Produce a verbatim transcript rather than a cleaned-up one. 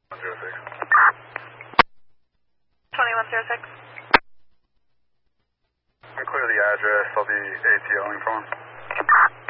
one zero six. twenty-one zero six. Clear the address. I'll be ATLing from him.